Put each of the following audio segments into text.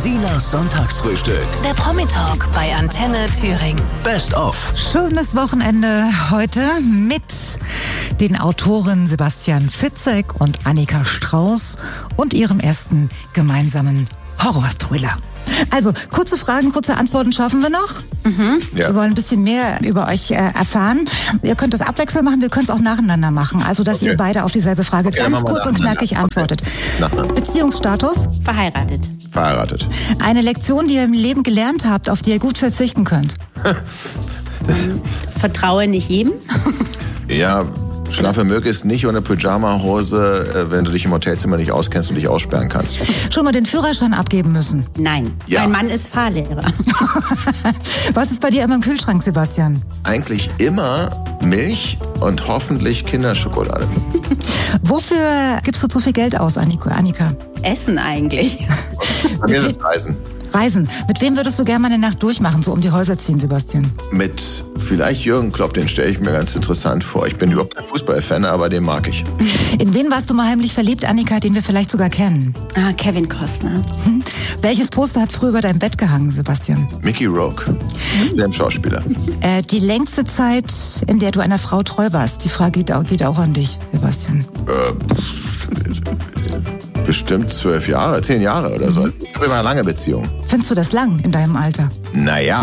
Sinas Sonntagsfrühstück. Der Promi-Talk bei Antenne Thüringen. Best of. Schönes Wochenende heute mit den Autoren Sebastian Fitzek und Annika Strauß und ihrem ersten gemeinsamen Horror-Thriller. Also, kurze Fragen, kurze Antworten schaffen wir noch. Ja. Wir wollen ein bisschen mehr über euch erfahren. Ihr könnt das abwechselnd machen, wir können es auch nacheinander machen. Also, dass ihr beide auf dieselbe Frage ganz kurz und knackig antwortet. Beziehungsstatus? Verheiratet. Eine Lektion, die ihr im Leben gelernt habt, auf die ihr gut verzichten könnt? Vertraue nicht jedem. Ja, schlafe möglichst nicht ohne Pyjama-Hose, wenn du dich im Hotelzimmer nicht auskennst und dich aussperren kannst. Schon mal den Führerschein abgeben müssen? Nein, Ja. mein Mann ist Fahrlehrer. Was ist bei dir immer im Kühlschrank, Sebastian? Eigentlich immer Milch und hoffentlich Kinderschokolade. Wofür gibst du so viel Geld aus, Annika? Essen eigentlich. Bei mir ist es Reisen. Reisen. Mit wem würdest du gerne mal eine Nacht durchmachen, so um die Häuser ziehen, Sebastian? Mit vielleicht Jürgen Klopp, den stelle ich mir ganz interessant vor. Ich bin überhaupt kein Fußballfan, aber den mag ich. In wen warst du mal heimlich verliebt, Annika, den wir vielleicht sogar kennen? Kevin Costner. Welches Poster hat früher über dein Bett gehangen, Sebastian? Mickey Rourke, der Schauspieler. Die längste Zeit, in der du einer Frau treu warst, die Frage geht auch an dich, Sebastian. Bestimmt 12 Jahre, 10 Jahre oder so. Ich habe immer eine lange Beziehung. Findest du das lang in deinem Alter? Naja,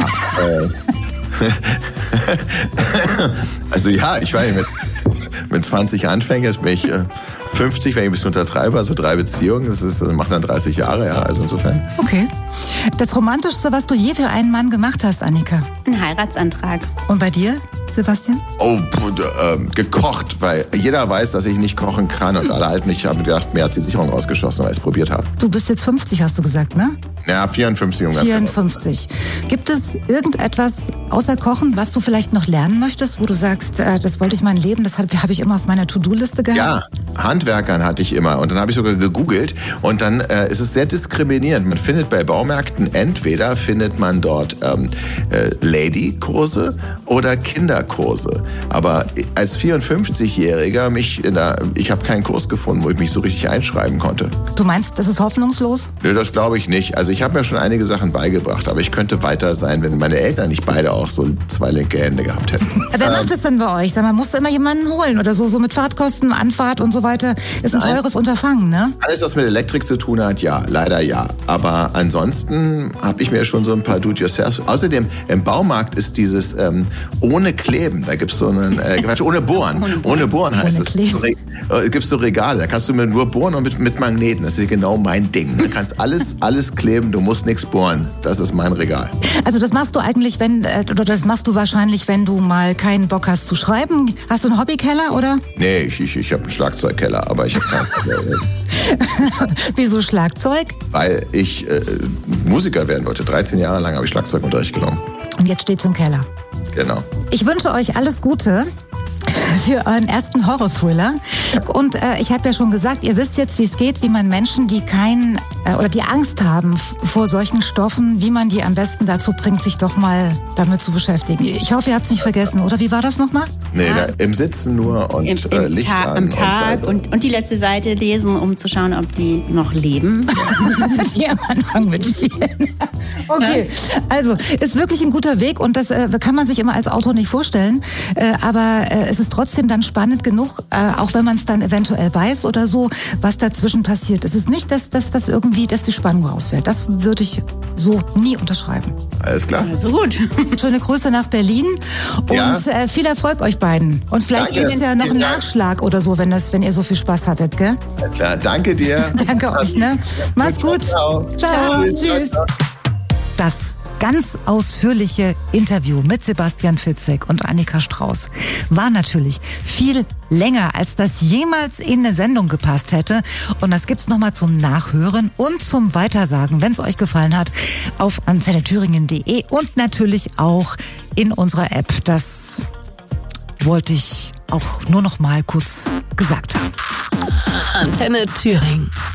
also ja, ich weiß nicht, mit 20 anfänge, jetzt bin ich 50, wenn ich ein bisschen untertreibe, also 3 Beziehungen, das macht dann 30 Jahre, ja, also insofern. Okay. Das Romantischste, was du je für einen Mann gemacht hast, Annika? Ein Heiratsantrag. Und bei dir, Sebastian? Oh, gekocht, weil jeder weiß, dass ich nicht kochen kann und alle halten mich, haben gedacht, mir hat die Sicherung ausgeschossen, weil ich es probiert habe. Du bist jetzt 50, hast du gesagt, ne? Ja, 54 um ganz 54. Gibt es irgendetwas außer Kochen, was du vielleicht noch lernen möchtest, wo du sagst, das wollte ich mein Leben, das habe ich immer auf meiner To-Do-Liste gehabt? Ja, Handwerkern hatte ich immer und dann habe ich sogar gegoogelt und dann ist es sehr diskriminierend. Man findet bei Baumärkten entweder findet man dort Lady-Kurse oder Kinderkurse. Aber als 54-Jähriger ich habe keinen Kurs gefunden, wo ich mich so richtig einschreiben konnte. Du meinst, das ist hoffnungslos? Nö, das glaube ich nicht. Also ich habe mir schon einige Sachen beigebracht, aber ich könnte weiter sein, wenn meine Eltern nicht beide auch so 2 linke Hände gehabt hätten. Wer macht das denn bei euch? Sag mal, musst du immer jemanden holen oder so mit Fahrtkosten, Anfahrt und so weiter? Ist ein teures Unterfangen, ne? Alles, was mit Elektrik zu tun hat, ja, leider ja. Aber ansonsten habe ich mir schon so ein paar Do-it-yourself. Außerdem, im Baumarkt ist dieses ohne Kleben. Da gibt's so einen, ohne Bohren. Ohne Bohren heißt es. Gibt's so Regale. Da kannst du mir nur bohren und mit Magneten. Das ist genau mein Ding. Da kannst alles kleben, du musst nichts bohren. Das ist mein Regal. Also das machst du eigentlich, das machst du wahrscheinlich, wenn du mal keinen Bock hast zu schreiben. Hast du einen Hobbykeller, oder? Nee, ich habe einen Schlagzeugkeller, aber ich habe keinen. Wieso Schlagzeug? Weil ich Musiker werden wollte. 13 Jahre lang habe ich Schlagzeugunterricht genommen. Und jetzt steht's im Keller. Genau. Ich wünsche euch alles Gute für euren ersten Horror-Thriller. Und ich habe ja schon gesagt, ihr wisst jetzt, wie es geht, wie man Menschen, die die Angst haben vor solchen Stoffen, wie man die am besten dazu bringt, sich doch mal damit zu beschäftigen. Ich hoffe, ihr habt es nicht vergessen, oder? Wie war das nochmal? Nee, im Sitzen nur und Licht an. Am Tag und die letzte Seite lesen, um zu schauen, ob die noch leben. Die am Anfang mitspielen. Okay, also ist wirklich ein guter Weg und das kann man sich immer als Autor nicht vorstellen, aber es ist trotzdem dann spannend genug, auch wenn man es dann eventuell weiß oder so, was dazwischen passiert. Es ist nicht, dass die Spannung rausfällt. Das würde ich so nie unterschreiben. Alles klar. Also gut. Schöne Grüße nach Berlin und viel Erfolg euch beiden. Und vielleicht gibt es ja noch einen Nachschlag oder so, wenn ihr so viel Spaß hattet, gell? Alles klar, danke dir. Danke euch, ne? Mach's gut. Ciao. Ciao. Tschüss. Das ganz ausführliche Interview mit Sebastian Fitzek und Annika Strauß war natürlich viel länger, als das jemals in eine Sendung gepasst hätte. Und das gibt's nochmal zum Nachhören und zum Weitersagen, wenn es euch gefallen hat, auf antennethüringen.de und natürlich auch in unserer App. Das wollte ich auch nur noch mal kurz gesagt haben. Antenne Thüringen.